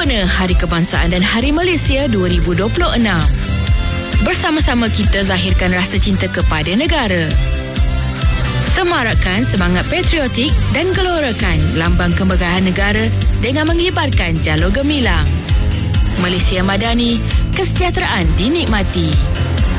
sempurna Hari Kebangsaan dan Hari Malaysia 2026. Bersama-sama kita zahirkan rasa cinta kepada negara. Semarakkan semangat patriotik dan gelorakan lambang kemegahan negara dengan mengibarkan jalur gemilang. Malaysia Madani, kesejahteraan dinikmati.